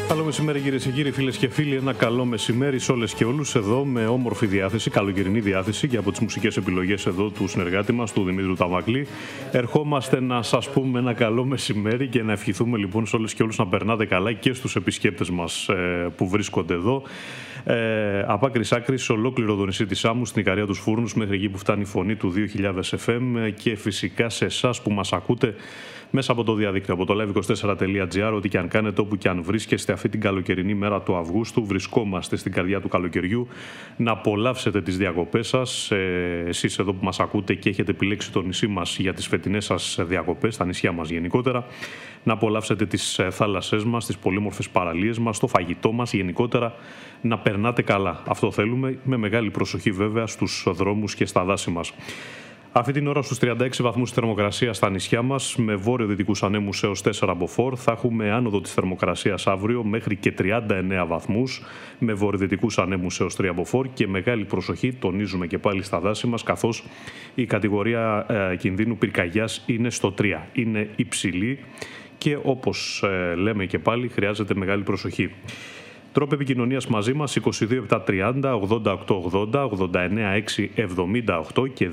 Καλό μεσημέρι, κυρίες και κύριοι, φίλες και φίλοι. Ένα καλό μεσημέρι σε όλες και όλους. Εδώ με όμορφη διάθεση, καλοκαιρινή διάθεση και από τις μουσικές επιλογές εδώ του συνεργάτη μας, του Δημήτρου Ταμακλή. Ερχόμαστε να σας πούμε ένα καλό μεσημέρι και να ευχηθούμε λοιπόν σε όλες και όλους να περνάτε καλά και στους επισκέπτες μας που βρίσκονται εδώ. Από άκρη σ' άκρη, σε ολόκληρο το νησί της Σάμου, στην Ικαρία τους Φούρνους, μέχρι εκεί που φτάνει η φωνή του 2000 FM και φυσικά σε εσάς που μας ακούτε μέσα από το διαδίκτυο, από το live24.gr, ό,τι και αν κάνετε, όπου και αν βρίσκεστε αυτή την καλοκαιρινή μέρα του Αυγούστου. Βρισκόμαστε στην καρδιά του καλοκαιριού. Να απολαύσετε τις διακοπές σας. Εσείς εδώ που μας ακούτε και έχετε επιλέξει το νησί μας για τις φετινές σας διακοπές, τα νησιά μας γενικότερα. Να απολαύσετε τις θάλασσές μας, τις πολύμορφες παραλίες μας, το φαγητό μας, γενικότερα να περνάτε καλά. Αυτό θέλουμε, με μεγάλη προσοχή βέβαια στους δρόμους και στα δάση μας. Αυτή την ώρα στους 36 βαθμούς θερμοκρασία στα νησιά μας, με βόρειο-δυτικούς ανέμους έως 4 μποφόρ. Θα έχουμε άνοδο της θερμοκρασίας αύριο μέχρι και 39 βαθμούς, με βορειοδυτικούς ανέμους έως 3 μποφόρ και μεγάλη προσοχή, τονίζουμε και πάλι στα δάση μας, καθώς η κατηγορία κινδύνου πυρκαγιάς είναι στο 3. Είναι υψηλή και όπως λέμε και πάλι χρειάζεται μεγάλη προσοχή. Τρόπο επικοινωνίας μαζί μας 22-730, 88-80, 89-6-78 και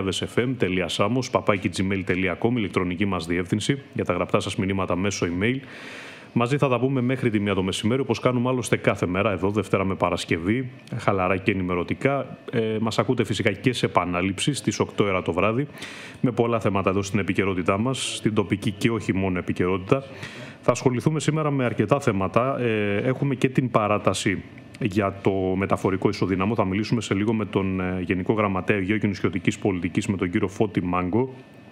2000fm.samos@gmail.com, ηλεκτρονική μας διεύθυνση για τα γραπτά σας μηνύματα μέσω email. Μαζί θα τα πούμε μέχρι τη 1 το μεσημέρι, όπως κάνουμε άλλωστε κάθε μέρα εδώ, Δευτέρα με Παρασκευή, χαλαρά και ενημερωτικά. Μας ακούτε φυσικά και σε επανάληψη στις 8 ώρα το βράδυ, με πολλά θέματα εδώ στην επικαιρότητά μας, στην τοπική και όχι μόνο επικαιρότητα. Θα ασχοληθούμε σήμερα με αρκετά θέματα. Έχουμε και την παράταση για το μεταφορικό ισοδύναμο. Θα μιλήσουμε σε λίγο με τον Γενικό Γραμματέα Υγείου και Νησιωτικής Πολιτικής, με τον κύριο Φώτη Μάγκο.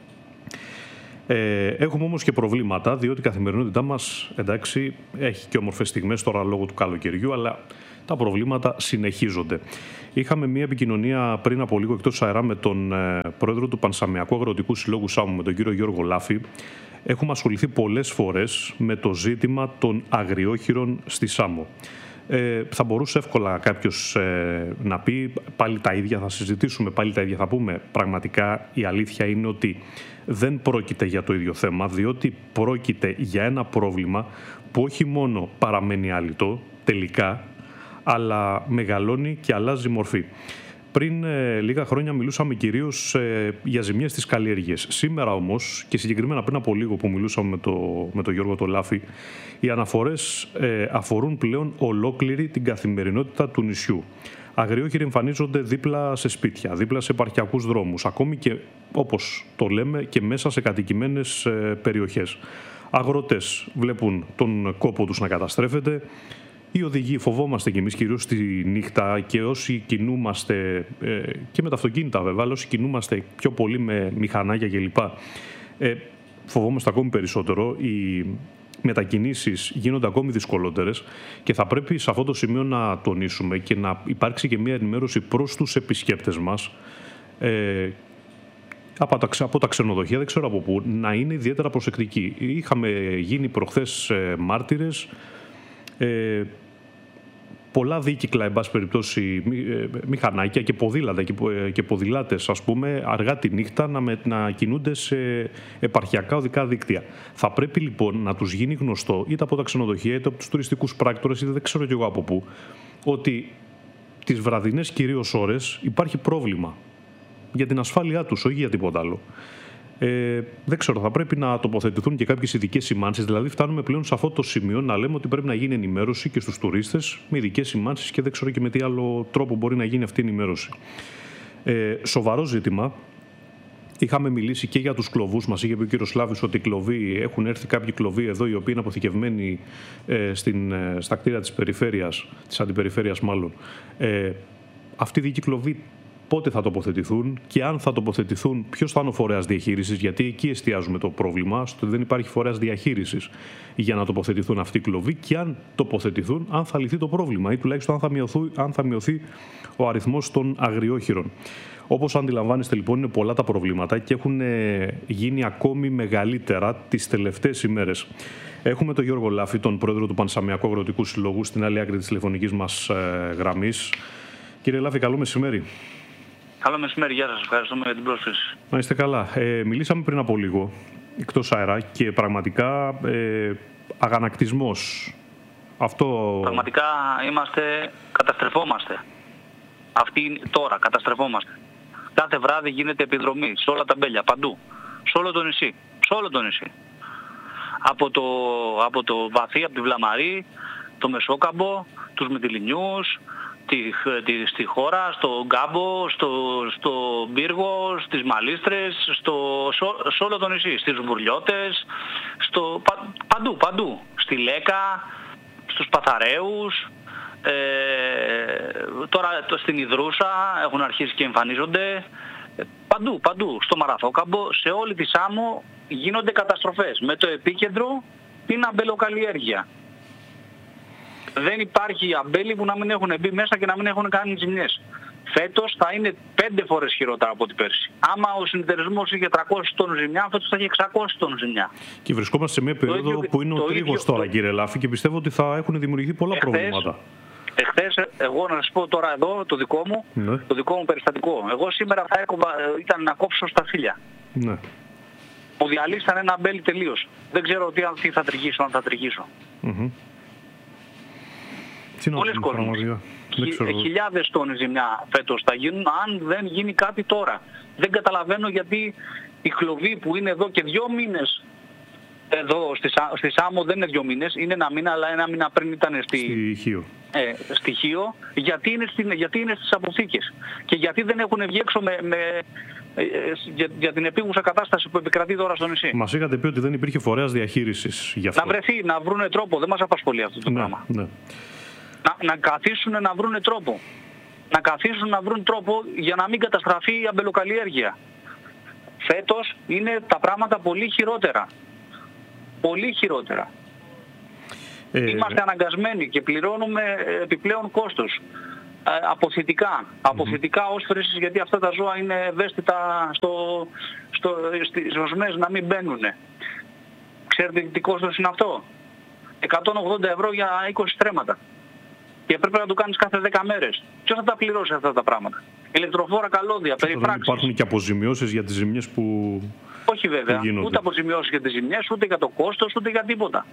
Έχουμε όμως και προβλήματα, διότι η καθημερινότητά μας, εντάξει, έχει και όμορφες στιγμές τώρα λόγω του καλοκαιριού, αλλά τα προβλήματα συνεχίζονται. Είχαμε μια επικοινωνία πριν από λίγο εκτός αερά με τον πρόεδρο του Πανσαμιακού Αγροτικού Συλλόγου Σάμου, με τον κύριο Γιώργο Λάφη. Έχουμε ασχοληθεί πολλές φορές με το ζήτημα των αγριόχειρων στη Σάμο. Θα μπορούσε εύκολα κάποιος να πει πάλι τα ίδια, θα συζητήσουμε, πάλι τα ίδια θα πούμε. Πραγματικά η αλήθεια είναι ότι δεν πρόκειται για το ίδιο θέμα, διότι πρόκειται για ένα πρόβλημα που όχι μόνο παραμένει άλυτο τελικά, αλλά μεγαλώνει και αλλάζει μορφή. Πριν λίγα χρόνια μιλούσαμε κυρίως για ζημιές στις καλλιέργειες. Σήμερα όμως, και συγκεκριμένα πριν από λίγο που μιλούσαμε με τον Γιώργο το Λάφη, οι αναφορές αφορούν πλέον ολόκληρη την καθημερινότητα του νησιού. Αγριόχειροι εμφανίζονται δίπλα σε σπίτια, δίπλα σε επαρχιακούς δρόμους, ακόμη και, όπως το λέμε, και μέσα σε κατοικημένες περιοχές. Αγροτές βλέπουν τον κόπο τους να καταστρέφεται. Οι οδηγοί φοβόμαστε κι εμείς κυρίως τη νύχτα, και όσοι κινούμαστε, και με τα αυτοκίνητα βέβαια, αλλά όσοι κινούμαστε πιο πολύ με μηχανάκια κλπ. Φοβόμαστε ακόμη περισσότερο. Οι μετακινήσεις γίνονται ακόμη δυσκολότερες και θα πρέπει σε αυτό το σημείο να τονίσουμε και να υπάρξει και μια ενημέρωση προς τους επισκέπτες μας, από τα ξενοδοχεία, δεν ξέρω από πού, να είναι ιδιαίτερα προσεκτικοί. Είχαμε γίνει προχθές μάρτυρες, πολλά δίκυκλα, εν πάση περιπτώσει, μηχανάκια και ποδήλατα και ποδηλάτες, ας πούμε, αργά τη νύχτα να κινούνται σε επαρχιακά οδικά δίκτυα. Θα πρέπει λοιπόν να τους γίνει γνωστό, είτε από τα ξενοδοχεία, είτε από τους τουριστικούς πράκτορες, είτε δεν ξέρω κι εγώ από πού, ότι τις βραδινές κυρίως ώρες υπάρχει πρόβλημα για την ασφάλειά τους, όχι για τίποτα άλλο. Δεν ξέρω, θα πρέπει να τοποθετηθούν και κάποιες ειδικές σημάνσεις. Δηλαδή, φτάνουμε πλέον σε αυτό το σημείο να λέμε ότι πρέπει να γίνει ενημέρωση και στους τουρίστες με ειδικές σημάνσεις και δεν ξέρω και με τι άλλο τρόπο μπορεί να γίνει αυτή η ενημέρωση. Σοβαρό ζήτημα. Είχαμε μιλήσει και για τους κλοβούς. Μας είχε πει ο κύριος Σλάβης ότι έχουν έρθει κάποιοι κλοβοί εδώ, οι οποίοι είναι αποθηκευμένοι στα κτίρια της περιφέρειας, της αντιπεριφέρειας μάλλον. Αυτοί οι δίκοι κλοβοί πότε θα τοποθετηθούν και αν θα τοποθετηθούν, ποιος θα είναι ο φορέας διαχείρισης, γιατί εκεί εστιάζουμε το πρόβλημα, στο ότι δεν υπάρχει φορέας διαχείρισης για να τοποθετηθούν αυτοί οι κλοβοί, και αν τοποθετηθούν, αν θα λυθεί το πρόβλημα ή τουλάχιστον αν θα μειωθεί ο αριθμός των αγριόχειρων. Όπως αντιλαμβάνεστε λοιπόν, είναι πολλά τα προβλήματα και έχουν γίνει ακόμη μεγαλύτερα τις τελευταίες ημέρες. Έχουμε τον Γιώργο Λάφη, τον πρόεδρο του Πανσαμιακού Αγροτικού Συλλόγου, στην άλλη άκρη της τηλεφωνικής μας γραμμής. Κύριε Λάφη, καλό μεσημέρι. Καλό μεσημέρι, γεια σας. Ευχαριστούμε για την πρόσκληση. Να είστε καλά. Μιλήσαμε πριν από λίγο, εκτός αέρα, και πραγματικά αγανακτισμός Αυτό... Πραγματικά καταστρεφόμαστε. Τώρα καταστρεφόμαστε. Κάθε βράδυ γίνεται επιδρομή σε όλα τα μπέλια, παντού. Σε όλο το νησί. Από το Βαθύ, από τη Βλαμαρή, το Μεσόκαμπο, τους Μυτιληνιούς, στη χώρα, στο Γκάμπο, στο Πύργο, στις Μαλίστρες, σε όλο το νησί, στις Βουρλιώτες, παντού. Στη Λέκα, στους Παθαρέους, τώρα στην Ιδρούσα έχουν αρχίσει και εμφανίζονται. Παντού. Στο Μαραθόκαμπο, σε όλη τη Σάμο γίνονται καταστροφές. Με το επίκεντρο την αμπελοκαλλιέργεια. Δεν υπάρχει αμπέλι που να μην έχουν μπει μέσα και να μην έχουν κάνει ζημιές. Φέτος θα είναι 5 φορές χειρότερα από την πέρσι. Άμα ο συνεταιρισμός είχε 300 τόνους ζημιά, φέτος θα έχει 600 τόνους ζημιά. Και βρισκόμαστε σε μια περίοδο που είναι ο τρίγος τώρα, κύριε Λάφη, και πιστεύω ότι θα έχουν δημιουργηθεί πολλά προβλήματα. Εχθές, εγώ να σας πω τώρα εδώ το δικό μου, ναι. Το δικό μου περιστατικό. Εγώ σήμερα ήταν να κόψω στα φύλλα. Ναι. Μου διαλύσαν ένα αμπέλι τελείως. Δεν ξέρω τι θα τριγγίσω, αν θα τριγγίσω. Πολλές κόσμος. Χιλιάδες τόνοι ζημιά φέτος θα γίνουν αν δεν γίνει κάτι τώρα. Δεν καταλαβαίνω γιατί η κλωβή που είναι εδώ και 2 μήνες εδώ στη Σάμο δεν είναι 2 μήνες, είναι 1 μήνα, αλλά 1 μήνα πριν ήταν στη Χίο, γιατί είναι στις αποθήκες και γιατί δεν έχουν βγει έξω για την επίγουσα κατάσταση που επικρατεί τώρα στο νησί. Μας είχατε πει ότι δεν υπήρχε φορέας διαχείρισης γι' αυτό. Να βρεθεί, να βρούνε τρόπο, δεν μας απασχολεί αυτό το πράγμα. Ναι. Να καθίσουν να βρούνε τρόπο. Να καθίσουν να βρουν τρόπο για να μην καταστραφεί η αμπελοκαλλιέργεια. Φέτος είναι τα πράγματα πολύ χειρότερα. Πολύ χειρότερα. Είμαστε αναγκασμένοι και πληρώνουμε επιπλέον κόστος. Αποθητικά όσφρησης, γιατί αυτά τα ζώα είναι ευαίσθητα στις οσμές να μην μπαίνουν. Ξέρετε τι κόστος είναι αυτό? 180 ευρώ για 20 στρέμματα. Και πρέπει να το κάνεις κάθε 10 μέρες. Ποιος θα τα πληρώσει αυτά τα πράγματα? Ηλεκτροφόρα καλώδια, περιφράξεις. Υπάρχουν και αποζημιώσεις για τις ζημιές που... Όχι βέβαια, ούτε αποζημιώσεις για τις ζημιές, ούτε για το κόστος, ούτε για τίποτα.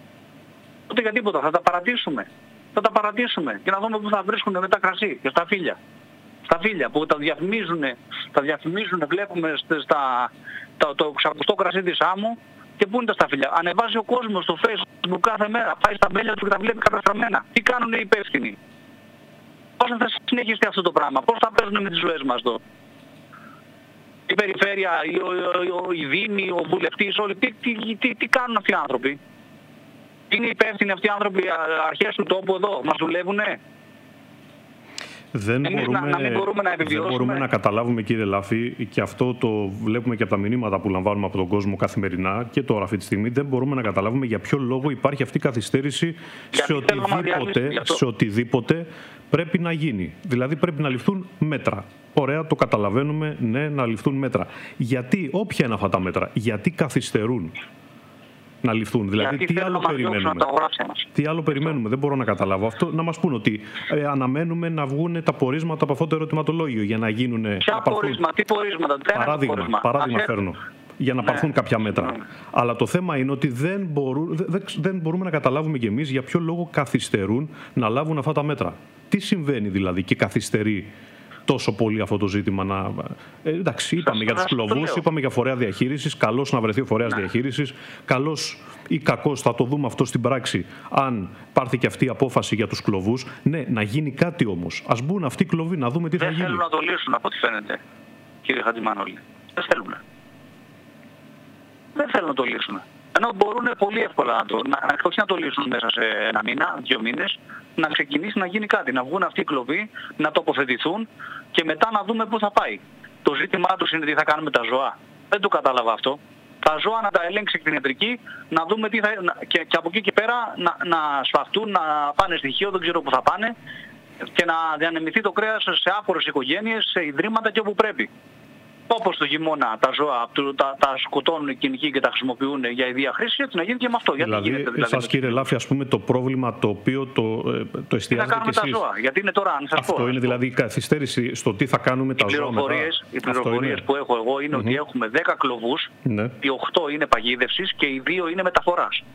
Θα τα παρατήσουμε. Και να δούμε πού θα βρίσκουν με τα κρασί και στα φύλλα. Στα φύλλα που τα διαφημίζουν, βλέπουμε το ξακουστό κρασί της Άμμου. Και πού είναι τα σταφύλια? Ανεβάζει ο κόσμος στο Facebook κάθε μέρα, πάει στα μπέλια του και τα βλέπει καταστραμμένα. Τι κάνουν οι υπεύθυνοι? Πώς θα συνεχιστεί αυτό το πράγμα? Πώς θα παίζουν με τις ζωές μας εδώ? Η περιφέρεια, οι δήμοι, ο βουλευτής, όλοι, τι κάνουν αυτοί οι άνθρωποι? Είναι υπεύθυνοι αυτοί οι άνθρωποι, αρχές του τόπου εδώ, μας δουλεύουνε? Δεν μπορούμε να καταλάβουμε, κύριε Λάφη, και αυτό το βλέπουμε και από τα μηνύματα που λαμβάνουμε από τον κόσμο καθημερινά και τώρα αυτή τη στιγμή, δεν μπορούμε να καταλάβουμε για ποιο λόγο υπάρχει αυτή η καθυστέρηση σε οτιδήποτε πρέπει να γίνει. Δηλαδή πρέπει να ληφθούν μέτρα. Ωραία, το καταλαβαίνουμε, ναι, να ληφθούν μέτρα. Γιατί, όποια είναι αυτά τα μέτρα, γιατί καθυστερούν να ληφθούν? Δηλαδή, τι άλλο περιμένουμε? Δεν μπορώ να καταλάβω αυτό. Να μας πούν ότι αναμένουμε να βγουν τα πορίσματα από αυτό το ερωτηματολόγιο για να γίνουν. Ποια πορίσματα, τι πορίσματα? Παράδειγμα φέρνω. Για να πάρθουν κάποια μέτρα. Αλλά το θέμα είναι ότι δεν μπορούμε να καταλάβουμε κι εμείς για ποιο λόγο καθυστερούν να λάβουν αυτά τα μέτρα. Τι συμβαίνει δηλαδή και καθυστερεί τόσο πολύ αυτό το ζήτημα? Εντάξει, είπαμε για τους κλωβούς, είπαμε για φορέα διαχείρισης. Καλώς να βρεθεί ο φορέας διαχείρισης. Καλώς ή κακώς θα το δούμε αυτό στην πράξη, αν πάρθει και αυτή η απόφαση για τους κλωβούς. Ναι, να γίνει κάτι όμως. Ας μπουν αυτοί οι κλωβοί, να δούμε τι θα γίνει. Δεν θέλουν να το λύσουν από ό,τι φαίνεται, κύριε Χατζημανόλη. Δεν θέλουν. Δεν θέλουν να το λύσουν. Ενώ μπορούν πολύ εύκολα να το λύσουν μέσα σε 1 μήνα, 2 μήνες, να ξεκινήσει να γίνει κάτι, να βγουν αυτοί οι κλωβοί, να τοποθετηθούν και μετά να δούμε πού θα πάει. Το ζήτημά τους είναι τι θα κάνουμε τα ζώα. Δεν το κατάλαβα αυτό. Τα ζώα να τα ελέγξει η κτηνιατρική, να δούμε τι θα, και από εκεί και πέρα να σφαχτούν, να πάνε στοιχείο, δεν ξέρω πού θα πάνε, και να διανεμηθεί το κρέας σε άφορες οικογένειες, σε ιδρύματα και όπου πρέπει. Όπως το χειμώνα τα ζώα τα σκοτώνουν οι κοινικοί και τα χρησιμοποιούν για ιδία χρήση, έτσι να γίνει και με αυτό. Δηλαδή, εσάς, κύριε Λάφη, ας πούμε, το πρόβλημα το οποίο το εστιάζετε και εσείς. Τα ζώα, γιατί είναι τώρα, αν σας αυτό πω, είναι δηλαδή η καθυστέρηση στο τι θα κάνουμε τα ζώα μετά. Οι πληροφορίες που έχω εγώ είναι ότι έχουμε 10 κλωβούς, οι 8 είναι παγίδευσης και οι 2 είναι μεταφοράς.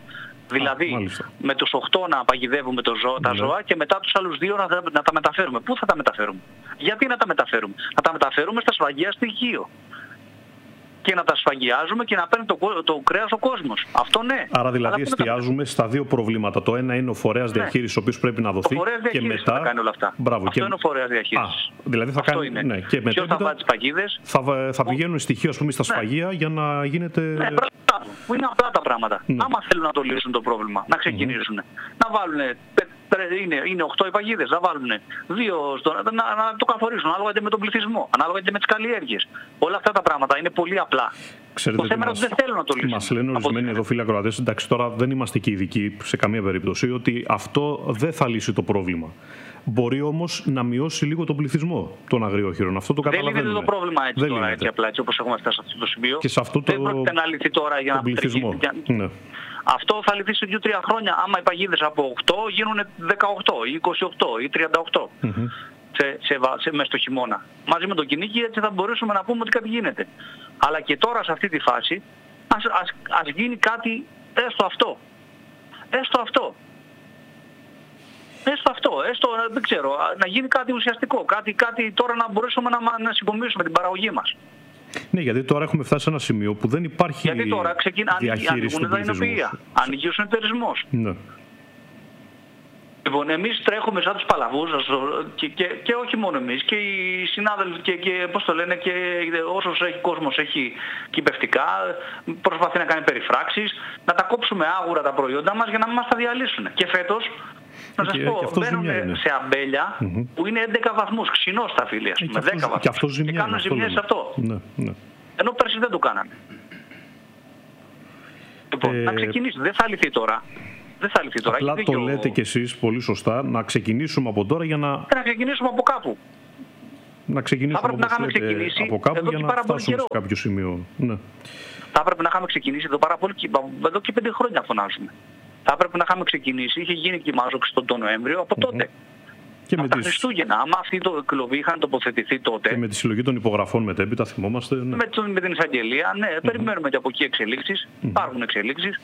Δηλαδή με τους 8 να παγιδεύουμε τα ζώα και μετά τους άλλους 2 να τα μεταφέρουμε. Πού θα τα μεταφέρουμε? Γιατί να τα μεταφέρουμε? Να τα μεταφέρουμε στα σφαγεία στοιχείο. Και να τα σφαγιάζουμε και να παίρνει το κρέας ο κόσμος. Αυτό ναι. Άρα δηλαδή εστιάζουμε στα 2 προβλήματα. Το ένα είναι ο φορέας διαχείρισης, ο οποίος πρέπει να δοθεί. Ο φορέας διαχείρισης θα κάνει όλα αυτά. Μπράβο, αυτό είναι ο φορέας διαχείρισης. Δηλαδή θα αυτό κάνει. είναι. Ναι, και ποιος θα βάλει τις παγίδες. Θα πηγαίνουν στοιχεία, ας πούμε, στα σφαγεία για να γίνεται. Ναι, που είναι απλά τα πράγματα. Άμα θέλουν να το λύσουν το πρόβλημα, να ξεκινήσουν. Να βάλουν. Είναι 8 οι παγίδες, να βάλουν 2 να το καθορίσουν ανάλογα και με τον πληθυσμό, ανάλογα και με τις καλλιέργειες. Όλα αυτά τα πράγματα είναι πολύ απλά. Ξέρετε, το θέμα είναι ότι δεν θέλουν να το λύσουν. Μας λένε ορισμένοι εδώ φίλοι ακροατές, εντάξει τώρα δεν είμαστε και ειδικοί σε καμία περίπτωση, ότι αυτό δεν θα λύσει το πρόβλημα. Μπορεί όμως να μειώσει λίγο τον πληθυσμό των αγριόχειρων. Αυτό το καταλαβαίνουμε. Δεν λύνεται το πρόβλημα έτσι τώρα, έτσι απλά, έτσι όπως έχουμε φτάσει σε αυτό το σημείο. Και σε αυτό δεν πρόκειται να λυθεί τώρα για να πληθυσμό. Ναι. Αυτό θα λυθεί σε 2-3 χρόνια, άμα οι παγίδες από 8 γίνουν 18 ή 28 ή 38 μέσα στο χειμώνα. Μαζί με το κυνήγι έτσι θα μπορέσουμε να πούμε ότι κάτι γίνεται. Αλλά και τώρα σε αυτή τη φάση ας γίνει κάτι έστω αυτό. Δεν ξέρω, να γίνει κάτι ουσιαστικό, κάτι τώρα να μπορέσουμε να συγκομίσουμε την παραγωγή μας. Ναι, γιατί τώρα έχουμε φτάσει σε ένα σημείο που δεν υπάρχει διαχείριση του πληθυσμού. Ανοίγει ο συνεταιρισμός. Ναι. Λοιπόν, εμείς τρέχουμε σαν τους παλαβούς και όχι μόνο εμείς, και οι συνάδελφοι και πώς το λένε, και όσος έχει κόσμος έχει κυπευτικά, προσπαθεί να κάνει περιφράξεις, να τα κόψουμε άγουρα τα προϊόντα μας για να μην μας τα διαλύσουν. Και φέτος, να σας πω, μπαίνουν σε αμπέλια που είναι 11 βαθμούς, ξινό στα φύλλα, με 10 βαθμούς και κάνουν ζημιές σε αυτό. Ναι. Ενώ πέρσι δεν το κάνανε. Λοιπόν, να ξεκινήσει, δεν θα λυθεί τώρα. Απλά το λέτε κι εσείς πολύ σωστά, να ξεκινήσουμε από τώρα για να ξεκινήσουμε από κάπου. Να ξεκινήσουμε από κάπου για να φτάσουμε σε κάποιο σημείο. Ναι. Θα έπρεπε να είχαμε ξεκινήσει εδώ και 5 χρόνια φωνάζουμε. Θα έπρεπε να είχαμε ξεκινήσει, είχε γίνει και η μάζοξη τον Νοέμβριο από τότε. Και από τα Χριστούγεννα, άμα αυτοί το εκλογή είχαν τοποθετηθεί τότε. Και με τη συλλογή των υπογραφών μετέπειτα, θυμόμαστε. Ναι. Με την εισαγγελία, ναι, περιμένουμε και από εκεί εξελίξεις. Υπάρχουν εξελίξεις.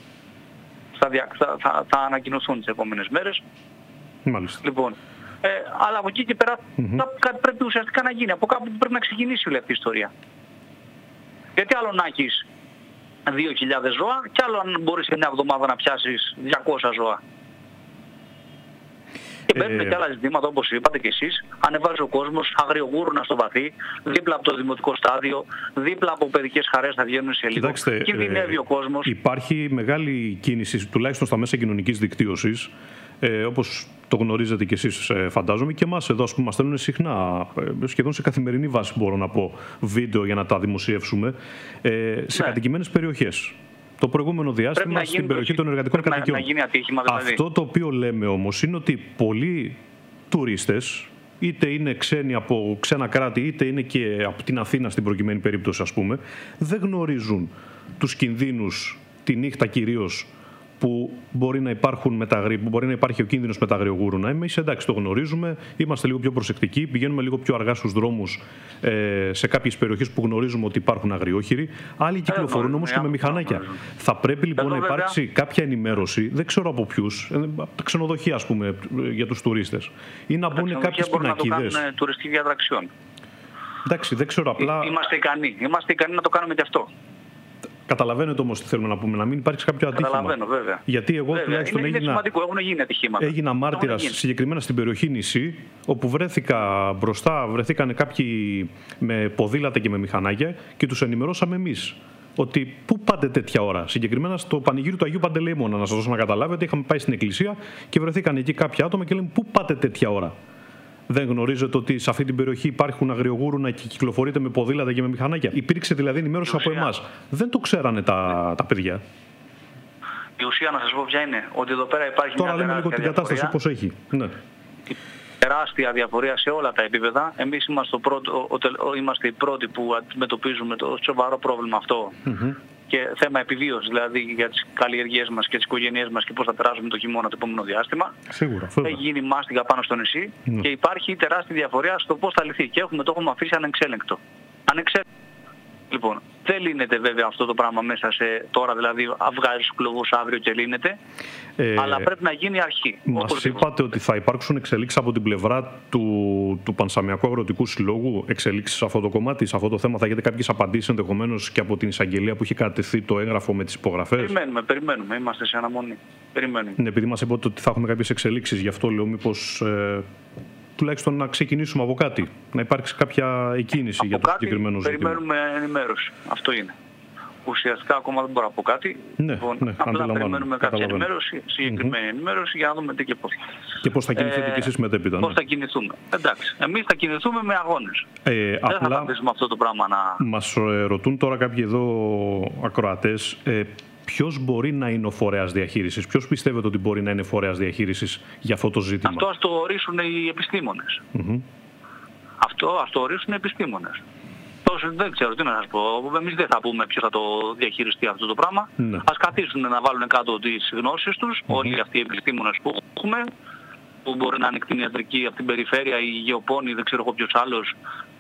Θα ανακοινωθούν τις επόμενες μέρες. Μάλιστα. Λοιπόν, αλλά από εκεί και πέρα κάτι πρέπει ουσιαστικά να γίνει. Από κάπου πρέπει να ξεκινήσει όλη αυτή η ιστορία. Γιατί άλλο να έχεις 2.000 ζώα και άλλο αν μπορείς σε μια εβδομάδα να πιάσεις 200 ζώα. Και μπαίνουν και άλλα ζητήματα, όπως είπατε και εσείς. Ανεβάζει ο κόσμος αγριογούρουνα στο βαθύ, δίπλα από το δημοτικό στάδιο, δίπλα από παιδικές χαρές θα βγαίνουν σε λίγο. Κινδυνεύει ο κόσμος. Υπάρχει μεγάλη κίνηση, τουλάχιστον στα μέσα κοινωνικής δικτύωσης, όπως το γνωρίζετε κι εσείς, φαντάζομαι, και εμάς εδώ, ας πούμε, μας στέλνουν συχνά, σχεδόν σε καθημερινή βάση, μπορώ να πω, βίντεο για να τα δημοσιεύσουμε, σε κατοικημένες περιοχές. Το προηγούμενο διάστημα στην περιοχή των εργατικών κατοικιών. Αυτό το οποίο λέμε όμως είναι ότι πολλοί τουρίστες, είτε είναι ξένοι από ξένα κράτη, είτε είναι και από την Αθήνα στην προκειμένη περίπτωση, ας πούμε, δεν γνωρίζουν τους κινδύνους τη νύχτα κυρίως που μπορεί να υπάρχει ο κίνδυνος με τα αγριογούρουνα. Εμείς εντάξει το γνωρίζουμε, είμαστε λίγο πιο προσεκτικοί, πηγαίνουμε λίγο πιο αργά στους δρόμους σε κάποιες περιοχές που γνωρίζουμε ότι υπάρχουν αγριόχειροι. Άλλοι κυκλοφορούν όμως και με μηχανάκια. Θα πρέπει λοιπόν να υπάρξει κάποια ενημέρωση, δεν ξέρω από ποιους, από τα ξενοδοχεία ας πούμε για τους τουρίστες, ή να μπουν κάποιες πινακίδες. Να κάνουν τουριστική ατραξιόν. Εντάξει, δεν ξέρω απλά. Είμαστε ικανοί να το κάνουμε και αυτό. Καταλαβαίνετε όμως τι θέλουμε να πούμε, να μην υπάρξει κάποιο ατύχημα. Καταλαβαίνω, βέβαια. Γιατί εγώ τουλάχιστον έγινα μάρτυρας συγκεκριμένα στην περιοχή Νησί, όπου βρεθήκαν κάποιοι με ποδήλατα και με μηχανάκια και τους ενημερώσαμε εμείς. Ότι πού πάτε τέτοια ώρα. Συγκεκριμένα στο πανηγύρι του Αγίου Παντελεήμωνα, να σας δώσω να καταλάβετε, είχαμε πάει στην εκκλησία και βρεθήκαν εκεί κάποια άτομα και λένε πού πάτε τέτοια ώρα. Δεν γνωρίζετε ότι σε αυτή την περιοχή υπάρχουν αγριογούρουνα και κυκλοφορείτε με ποδήλατα και με μηχανάκια. Υπήρξε δηλαδή ενημέρωση από εμάς. Δεν το ξέρανε τα παιδιά. Η ουσία να σας πω ποια είναι. Ότι εδώ πέρα υπάρχει τώρα λέμε λίγο την κατάσταση όπως έχει. Ναι. Τεράστια διαφορία σε όλα τα επίπεδα. Εμείς είμαστε οι πρώτοι που αντιμετωπίζουμε το σοβαρό πρόβλημα αυτό. Και θέμα επιβίωσης, δηλαδή για τις καλλιεργίες μας και τις οικογένειές μας και πώς θα περάσουμε το χειμώνα το επόμενο διάστημα. Σίγουρα. Έχει γίνει μάστιγα πάνω στο νησί και υπάρχει τεράστια διαφορία στο πώς θα λυθεί. Και το έχουμε αφήσει ανεξέλεγκτο. Λοιπόν, δεν λύνεται βέβαια αυτό το πράγμα μέσα σε τώρα, δηλαδή βγάζεις κλωβούς αύριο και λύνεται, αλλά πρέπει να γίνει αρχή. Μας είπατε ότι θα υπάρξουν εξελίξεις από την πλευρά του Πανσαμιακού Αγροτικού Συλλόγου, εξελίξεις σε αυτό το κομμάτι, σε αυτό το θέμα. Θα έχετε κάποιες απαντήσεις ενδεχομένως και από την εισαγγελία που έχει κατευθεί το έγγραφο με τις υπογραφές? Περιμένουμε, είμαστε σε αναμονή. Περιμένουμε. Ναι, επειδή μας είπατε ότι θα έχουμε κάποιες εξελίξεις, γι' αυτό λέω μήπως τουλάχιστον να ξεκινήσουμε από κάτι, να υπάρξει κάποια εκκίνηση για το συγκεκριμένο ζήτημα. Περιμένουμε ενημέρωση. Αυτό είναι. Ουσιαστικά ακόμα δεν μπορώ να πω κάτι. Ναι, απλά περιμένουμε κάποια ενημέρωση, συγκεκριμένη ενημέρωση, για να δούμε τι και πώς. Και πώς θα κινηθείτε κι εσείς μετέπειτα. Πώς θα κινηθούμε. Εντάξει. Εμείς θα κινηθούμε με αγώνες. Δεν θα αφήσουμε αυτό το πράγμα να... Μας ρωτούν τώρα κάποιοι εδώ ακροατές, ποιος μπορεί να είναι ο φορέας διαχείρισης, ποιος πιστεύετε ότι μπορεί να είναι φορέας διαχείρισης για αυτό το ζήτημα? Αυτό ας το ορίσουν οι επιστήμονες. Αυτό ας το ορίσουν οι επιστήμονες. Δεν ξέρω τι να σας πω. Εμείς δεν θα πούμε ποιος θα το διαχειριστεί αυτό το πράγμα. Ας καθίσουν να βάλουν κάτω τις γνώσεις τους, όλοι αυτοί οι επιστήμονες που έχουμε, που μπορεί να είναι κτηνιατρική από την περιφέρεια, η γεωπόνοι, δεν ξέρω εγώ ποιος άλλος.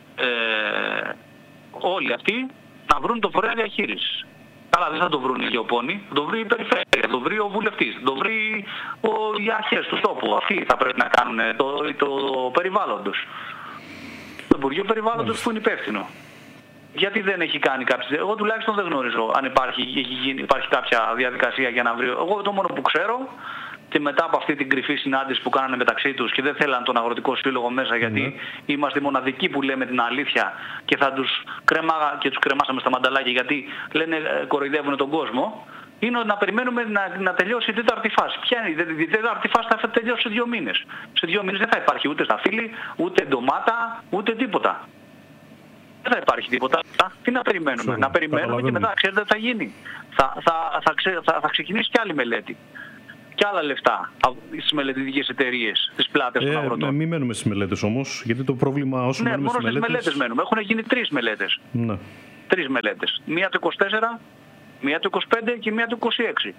Όλοι αυτοί να βρουν το φορέα διαχείρισης. Καλά, δεν θα το βρουν οι γεωπόνοι, θα το βρει η περιφέρεια, θα το βρει ο βουλευτής, θα το βρει οι αρχές του τόπου. Αυτοί θα πρέπει να κάνουν το περιβάλλοντος. Το Υπουργείο Περιβάλλοντος που είναι υπεύθυνο. Γιατί δεν έχει κάνει κάποιες... Εγώ τουλάχιστον δεν γνωρίζω αν υπάρχει κάποια διαδικασία για να βρει... Εγώ το μόνο που ξέρω, και μετά από αυτή την κρυφή συνάντηση που κάνανε μεταξύ τους και δεν θέλαν τον Αγροτικό Σύλλογο μέσα, γιατί είμαστε μοναδικοί που λέμε την αλήθεια και θα τους κρεμάσαμε στα μανταλάκια γιατί λένε κοροϊδεύουν τον κόσμο, είναι να περιμένουμε να τελειώσει η τέταρτη φάση. Ποια είναι η τέταρτη φάση? Θα τελειώσει σε 2 μήνες. Σε 2 μήνες δεν θα υπάρχει ούτε σταφύλι, ούτε ντομάτα, ούτε τίποτα. Δεν θα υπάρχει τίποτα. Τι να περιμένουμε? Να περιμένουμε και μετά ξέρετε τι θα γίνει. Θα ξεκινήσει κι άλλη μελέτη. Και άλλα λεφτά στις μελετητικές εταιρείες, στις πλάτες των αγροτών. Μην μένουμε στις μελέτες όμως, γιατί το πρόβλημα όσο μένουμε μόνο στις μελέτες μένουμε. Έχουν γίνει 3 μελέτες. 3 μελέτες. Μία το 24, μία το 25 και μία το 26.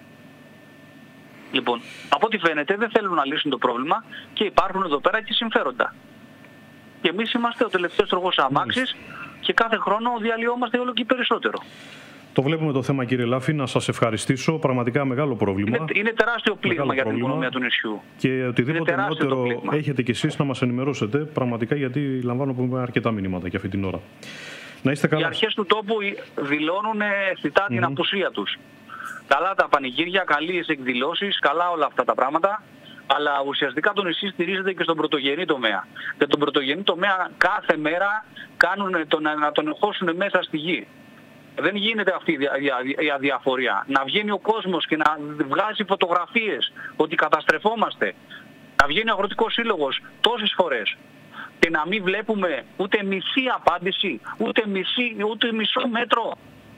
Λοιπόν, από ό,τι φαίνεται δεν θέλουν να λύσουν το πρόβλημα και υπάρχουν εδώ πέρα και συμφέροντα. Και εμείς είμαστε ο τελευταίος τροχός αμάξης και κάθε χρόνο διαλυόμαστε όλο και περισσότερο. Το βλέπουμε το θέμα, κύριε Λάφη. Να σας ευχαριστήσω. Πραγματικά μεγάλο πρόβλημα. Είναι τεράστιο πλήγμα για την οικονομία του νησιού. Και οτιδήποτε νεότερο έχετε κι εσείς να μας ενημερώσετε. Πραγματικά, γιατί λαμβάνω αρκετά μηνύματα και αυτή την ώρα. Να είστε καλά. Οι αρχές του τόπου δηλώνουν αισθητά την απουσία τους. Καλά τα πανηγύρια, καλές εκδηλώσεις, καλά όλα αυτά τα πράγματα. Αλλά ουσιαστικά το νησί στηρίζεται και στον πρωτογενή τομέα. Και τον πρωτογενή τομέα κάθε μέρα κάνουν να τον εχώσουν μέσα στη γη. Δεν γίνεται αυτή η αδιαφορία. Να βγαίνει ο κόσμος και να βγάζει φωτογραφίες ότι καταστρεφόμαστε. Να βγαίνει ο Αγροτικός Σύλλογος τόσες φορές και να μην βλέπουμε ούτε μισή απάντηση, ούτε μισό μέτρο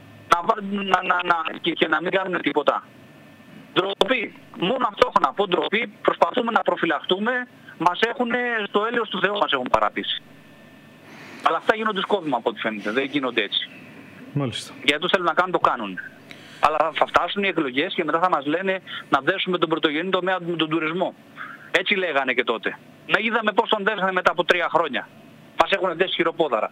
και να μην κάνουμε τίποτα. Ντροπή. Μόνο αυτό έχω να πω, ντροπή. Προσπαθούμε να προφυλαχτούμε. Μας έχουν στο έλεος του Θεού μας έχουν παρατήσει. Αλλά αυτά γίνονται σκόπιμα από ό,τι φαίνεται. Δεν γίνονται έτσι. Μάλιστα. Γιατί τους θέλουν να κάνουν, το κάνουν. Αλλά θα φτάσουν οι εκλογές και μετά θα μας λένε να δέσουμε τον πρωτογενή τομέα με τον τουρισμό. Έτσι λέγανε και τότε. Να είδαμε πώς τον δέσανε μετά από 3 χρόνια. Μας έχουν δέσει χειροπόδαρα.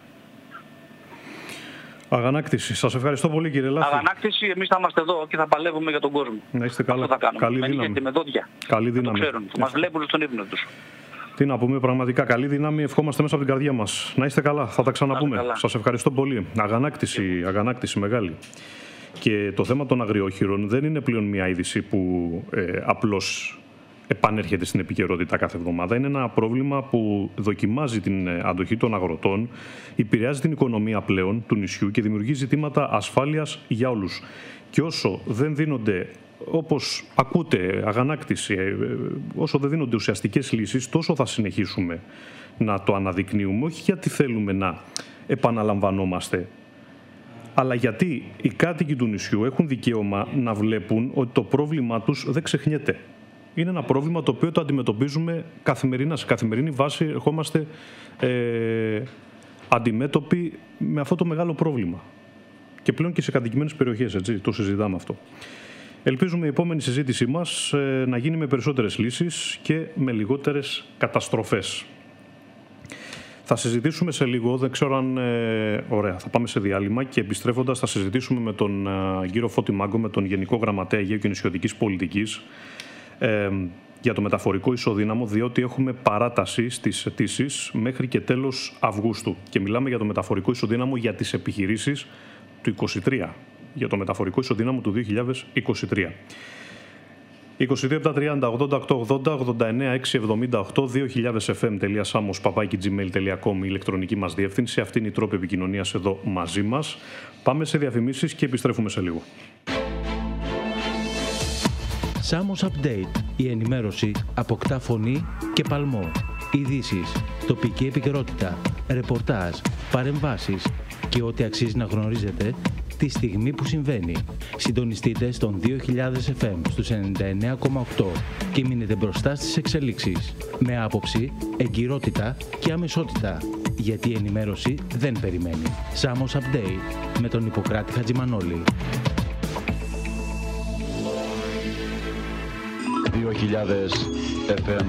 Αγανάκτηση. Σας ευχαριστώ πολύ, κύριε Λάφη. Αγανάκτηση. Εμείς θα είμαστε εδώ και θα παλεύουμε για τον κόσμο. Να είστε καλά. Αυτό θα κάνουμε. Καλή δύναμη. Με δόντια. Καλή δύναμη. Το ξέρουν. Μας βλέπουν στον ύπνο τους. Τι να πούμε, πραγματικά καλή δύναμη. Ευχόμαστε μέσα από την καρδιά μας. Να είστε καλά. Θα τα ξαναπούμε. Σας ευχαριστώ πολύ. Αγανάκτηση μεγάλη. Και το θέμα των αγριόχειρων δεν είναι πλέον μια είδηση που απλώς επανέρχεται στην επικαιρότητα κάθε εβδομάδα. Είναι ένα πρόβλημα που δοκιμάζει την αντοχή των αγροτών, επηρεάζει την οικονομία πλέον του νησιού και δημιουργεί ζητήματα ασφάλειας για όλους. Και όσο δεν δίνονται, όπως ακούτε, αγανάκτηση, όσο δεν δίνονται ουσιαστικές λύσεις, τόσο θα συνεχίσουμε να το αναδεικνύουμε. Όχι γιατί θέλουμε να επαναλαμβανόμαστε, αλλά γιατί οι κάτοικοι του νησιού έχουν δικαίωμα να βλέπουν ότι το πρόβλημά τους δεν ξεχνιέται. Είναι ένα πρόβλημα το οποίο το αντιμετωπίζουμε καθημερινά. Σε καθημερινή βάση ερχόμαστε αντιμέτωποι με αυτό το μεγάλο πρόβλημα. Και πλέον και σε κατοικημένες περιοχές, έτσι, το συζητάμε αυτό. Ελπίζουμε η επόμενη συζήτησή μας να γίνει με περισσότερες λύσεις και με λιγότερες καταστροφές. Θα συζητήσουμε σε λίγο, δεν ξέρω αν... ωραία, θα πάμε σε διάλειμμα και επιστρέφοντας θα συζητήσουμε με τον κύριο Φώτη Μάγκο, με τον Γενικό Γραμματέα Αιγαίου και Νησιωτικής Πολιτικής, για το μεταφορικό ισοδύναμο, διότι έχουμε παράταση στις αιτήσεις μέχρι και τέλος Αυγούστου. Και μιλάμε για το μεταφορικό ισοδύναμο για τις επιχειρήσεις του 2023, για το μεταφορικό ισοδύναμο του 2023. 22-30-80-880-89-678-2000fm.samos.gmail.com η ηλεκτρονική μας διεύθυνση. Αυτή είναι η τρόπη επικοινωνίας εδώ μαζί μας. Πάμε σε διαφημίσεις και επιστρέφουμε σε λίγο. Samos Update. Η ενημέρωση αποκτά φωνή και παλμό. Ειδήσεις, τοπική επικαιρότητα, ρεπορτάζ, παρεμβάσεις και ό,τι αξίζει να γνωρίζετε τη στιγμή που συμβαίνει. Συντονιστείτε στον 2000 FM στους 99,8 και μείνετε μπροστά στις εξελίξεις. Με άποψη, εγκυρότητα και αμεσότητα. Γιατί η ενημέρωση δεν περιμένει. Samos Update με τον Ιπποκράτη Χατζημανόλη. 2000 FM.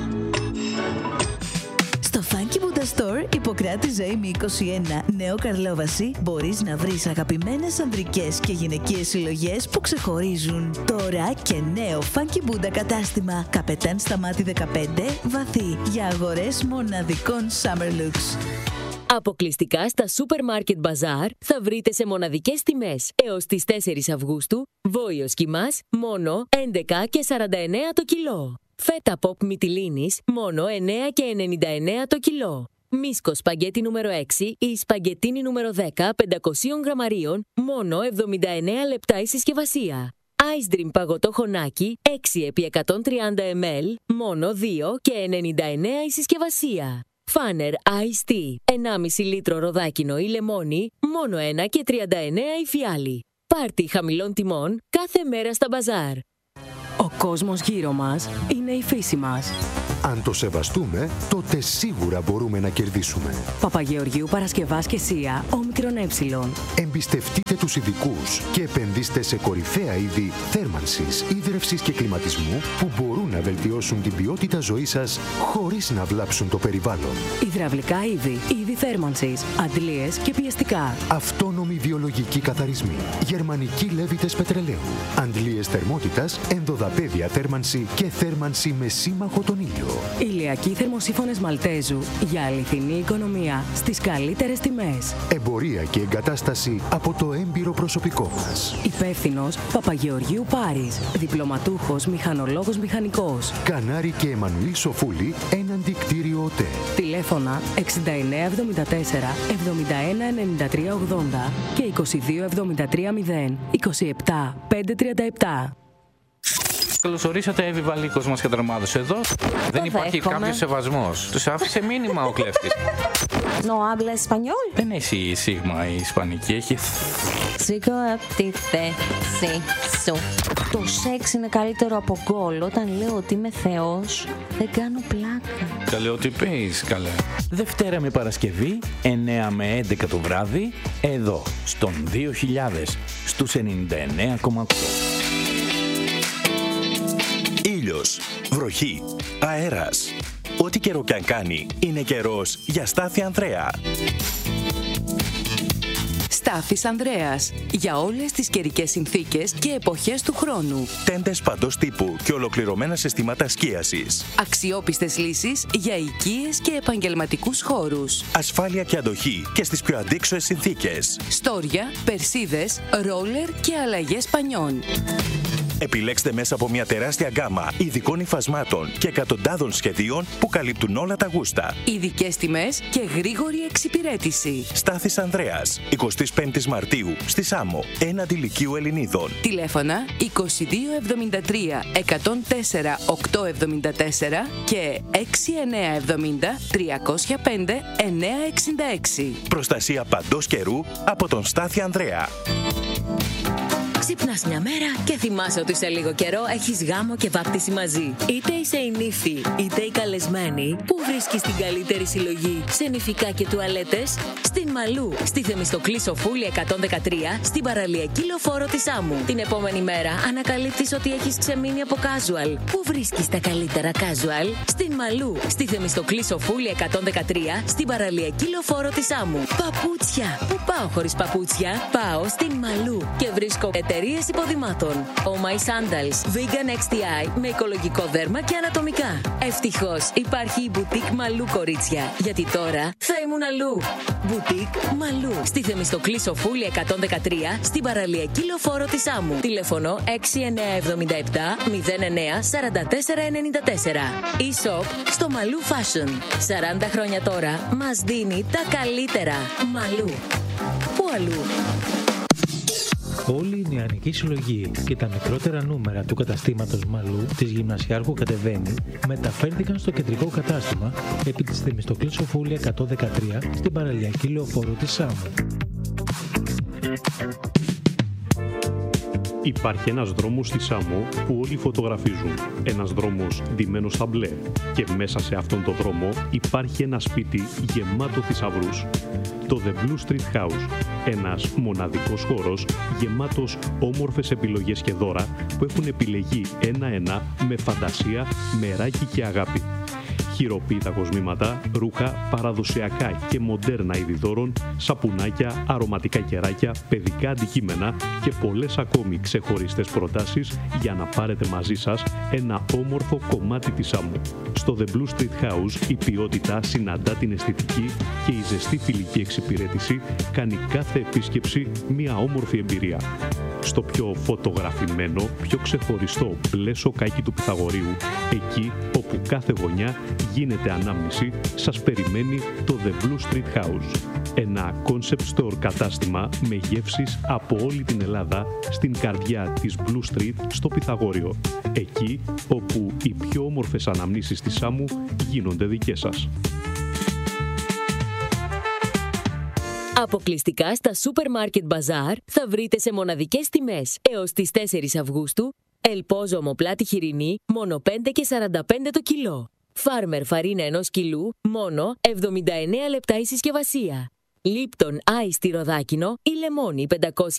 Στο Funky Buddha Store, Ιπποκράτη Ζωήμη 21, Νέο Καρλόβαση, μπορείς να βρεις αγαπημένες ανδρικές και γυναικείες συλλογές που ξεχωρίζουν. Τώρα και νέο Funky Buddha κατάστημα, Καπετάν Σταμάτη 15, βαθύ, για αγορές μοναδικών summer looks. Αποκλειστικά στα Supermarket Bazaar θα βρείτε σε μοναδικές τιμές έως τις 4 Αυγούστου βόηος κιμάς μόνο 11 και 49 το κιλό. Φέτα pop μυτιλίνης μόνο 9 και 99 το κιλό. Μίσκο σπαγκέτι νούμερο 6 ή σπαγκετίνι νούμερο 10 500 γραμμαρίων μόνο 79 λεπτά η συσκευασία. Ice Dream παγωτό χωνάκι 6 επί 130 ml μόνο 2 και 99 η συσκευασία. Φάνερ Ice Tea 1,5 λίτρο ροδάκινο ή λεμόνι μόνο 1 και 39 η φιάλη. Πάρτι χαμηλών τιμών κάθε μέρα στα μπαζάρ. Ο κόσμος γύρω μας είναι η φύση μας. Αν το σεβαστούμε, τότε σίγουρα μπορούμε να κερδίσουμε. Παπαγεωργίου Παρασκευάς και Σία, όμικρον ε. Εμπιστευτείτε τους ειδικούς και επενδύστε σε κορυφαία είδη θέρμανσης, ίδρευσης και κλιματισμού που μπορούν να βελτιώσουν την ποιότητα ζωής σας χωρίς να βλάψουν το περιβάλλον. Υδραυλικά είδη θέρμανσης, αντλίες και πιεστικά. Αυτόνομοι βιολογικοί καθαρισμοί, γερμανικοί λέβητες πετρελαίου, αντλίες θερμότητας, ενδοδαπέδια θέρμανση και θέρμανση με σύμμαχο τον ήλιο. Ηλιακοί θερμοσύφωνες Μαλτέζου για αληθινή οικονομία στις καλύτερες τιμές. Εμπορία και εγκατάσταση από το έμπειρο προσωπικό μας. Υπεύθυνος Παπαγεωργίου Πάρης. Διπλωματούχος μηχανολόγος μηχανικός. Κανάρη και Εμμανουήλ Σοφούλη, έναντι κτίριο ΟΤΕ. Τηλέφωνα 6974 71 93 80 και 22 73 0 27 537. Καλωσορίσατε, Εύη Βαλίκος μας καταρμάδωσε εδώ. Δεν υπάρχει κάποιος σεβασμός. Τους άφησε μήνυμα ο κλέφτης. No habla español. Δεν έχει σίγμα η ισπανική, έχει... Σήκω από τη θέση σου. Το σεξ είναι καλύτερο από γκολ. Όταν λέω ότι είμαι θεός, δεν κάνω πλάκα. Καλέ, ό,τι πεις, καλέ. Δευτέρα με Παρασκευή, 9 με 11 το βράδυ, εδώ, στον 2000, στους 99,8. Ήλιος, βροχή, αέρας. Ό,τι καιρό κι αν κάνει, είναι καιρός για Στάθη Ανδρέα. Στάθης Ανδρέας. Για όλες τις καιρικές συνθήκες και εποχές του χρόνου. Τέντες παντός τύπου και ολοκληρωμένα συστήματα σκίασης. Αξιόπιστες λύσεις για οικίες και επαγγελματικούς χώρους. Ασφάλεια και αντοχή και στις πιο αντίξωες συνθήκες. Στόρια, περσίδες, ρόλερ και αλλαγές πανιών. Επιλέξτε μέσα από μια τεράστια γκάμα ειδικών υφασμάτων και εκατοντάδων σχεδίων που καλύπτουν όλα τα γούστα. Ειδικές τιμές και γρήγορη εξυπηρέτηση. Στάθης Ανδρέας, 25 Μαρτίου, στη Σάμο, έναντι Λυκείου Ελληνίδων. Τηλέφωνα 2273 104 874 και 6970 305 966. Προστασία παντός καιρού από τον Στάθη Ανδρέα. Ξυπνάς μια μέρα και θυμάσαι ότι σε λίγο καιρό έχεις γάμο και βάπτιση μαζί. Είτε είσαι η νύφη, είτε η καλεσμένη, που βρίσκεις την καλύτερη συλλογή σε νηφικά και τουαλέτες? Στην Μαλού, στη Θεμιστοκλή Σοφούλη 113, στην παραλιακή λεωφόρο της Άμμου. Την επόμενη μέρα ανακαλύπτεις ότι έχεις ξεμείνει από casual. Πού βρίσκεις τα καλύτερα casual? Στην Μαλού, στη Θεμιστοκλή Σοφούλη 113, στην παραλιακή λεωφόρο της Άμμου. Παπούτσια! Πού πάω χωρίς παπούτσια? Πάω στην Μαλού και βρίσκω εταιρείες υποδημάτων. Oh My Sandals, Vegan XTI με οικολογικό δέρμα και ανατομικά. Ευτυχώς υπάρχει η Boutique Μαλού, κορίτσια, γιατί τώρα θα ήμουν αλλού. Boutique Μαλού, στη Θεμιστοκλή Σοφούλη 113, στην παραλιακή λεωφόρο της Άμμου. Τηλέφωνο 6977 09 44 94. E-shop στο Μαλού Fashion. 40 χρόνια τώρα μας δίνει τα καλύτερα. Μαλού. Πού αλλού? Όλη η νεανική συλλογή και τα μικρότερα νούμερα του καταστήματος Μαλού της Γυμνασιάρχου Κατεβαίνει μεταφέρθηκαν στο κεντρικό κατάστημα επί της Θεμιστοκλής Σοφούλη 113 στην παραλιακή λεωφόρο της Άμμου. Υπάρχει ένας δρόμος στη Σάμμο που όλοι φωτογραφίζουν. Ένας δρόμος ντυμένος στα μπλε. Και μέσα σε αυτόν τον δρόμο υπάρχει ένα σπίτι γεμάτο θησαυρούς. Το The Blue Street House. Ένας μοναδικός χώρος γεμάτος όμορφες επιλογές και δώρα που έχουν επιλεγεί ένα-ένα με φαντασία, μεράκι και αγάπη. Χειροποίητα κοσμήματα, ρούχα, παραδοσιακά και μοντέρνα είδη δώρων, σαπουνάκια, αρωματικά κεράκια, παιδικά αντικείμενα και πολλές ακόμη ξεχωριστές προτάσεις για να πάρετε μαζί σας ένα όμορφο κομμάτι της Άμμου. Στο The Blue Street House η ποιότητα συναντά την αισθητική και η ζεστή φιλική εξυπηρέτηση κάνει κάθε επίσκεψη μια όμορφη εμπειρία. Στο πιο φωτογραφημένο, πιο ξεχωριστό μπλε σοκάκι του Πυθαγορείου, εκεί όπου κάθε γωνιά γίνεται ανάμνηση, σας περιμένει το The Blue Street House. Ένα concept store κατάστημα με γεύσεις από όλη την Ελλάδα στην καρδιά της Blue Street στο Πυθαγόριο. Εκεί όπου οι πιο όμορφες αναμνήσεις της Άμμου γίνονται δικές σας. Αποκλειστικά στα Supermarket Bazaar θα βρείτε σε μοναδικές τιμές έως τις 4 Αυγούστου ελπόζο ομοπλάτη χοιρινή μόνο 5 και 45 το κιλό. Φάρμερ φαρίνα 1 κιλού μόνο 79 λεπτά η συσκευασία. Λίπτον άι στυροδάκινο ή λεμόνι 500